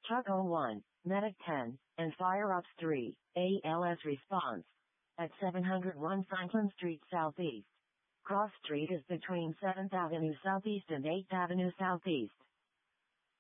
Truck 01, Medic 10, and Fire Ops 3, ALS response. At 701 Franklin Street Southeast. Cross Street is between 7th Avenue Southeast and 8th Avenue Southeast.